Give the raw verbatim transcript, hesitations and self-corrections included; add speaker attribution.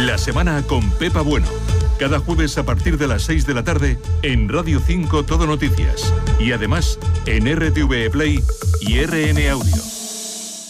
Speaker 1: La semana con Pepa Bueno. Cada jueves a partir de las seis de la tarde en Radio cinco Todo Noticias. Y además en R T V E Play y R N Audio.